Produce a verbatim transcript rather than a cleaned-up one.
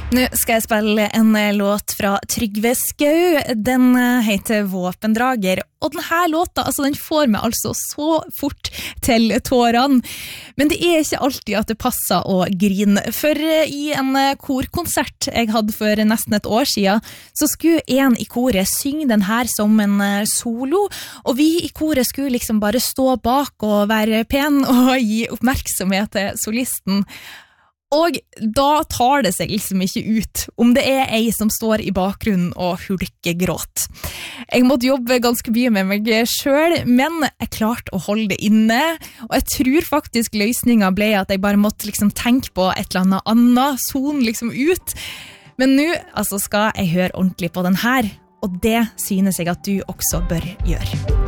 Nå skal jeg spille en låt fra Trygve Skau. Den heter Våpendrager. Og denne låta, altså den får meg altså så fort til tårene. Men det er ikke alltid at det passer å grine. For i en korkonsert jeg hadde for nesten et år siden, så skulle en i koret synge den her som en solo. Og vi i koret skulle liksom bare stå bak og være pen og gi oppmerksomhet til solisten. Og da tar det seg liksom ikke ut om det er ei som står i bakgrunnen og hulkegråt. Jeg måtte jobbe ganske mye med meg selv, men jeg klarte å holde det inne. Og jeg tror faktisk løsningen ble at jeg bare måtte liksom tenke på et eller annet annet, zone liksom ut. Men nå altså skal jeg høre ordentlig på den her, og det synes jeg at du også bør gjøre.